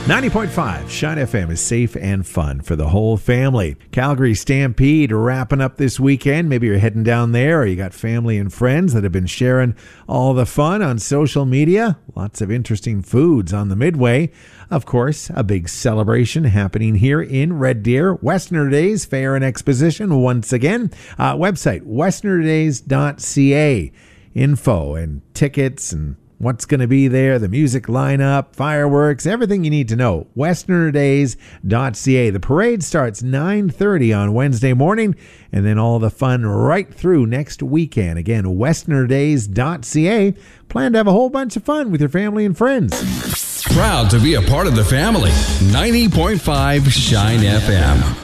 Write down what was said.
90.5 Shine FM is safe and fun for the whole family. Calgary Stampede wrapping up this weekend. Maybe you're heading down there, or you got family and friends that have been sharing all the fun on social media. Lots of interesting foods on the Midway. Of course, a big celebration happening here in Red Deer. Westerner Days Fair and Exposition once again. Website, westernerdays.ca. Info and tickets and what's going to be there, the music lineup, fireworks, everything you need to know. westernerdays.ca. The parade starts 9:30 on Wednesday morning, and then all the fun right through next weekend. Again, westernerdays.ca. Plan to have a whole bunch of fun with your family and friends. Proud to be a part of the family. 90.5 Shine FM.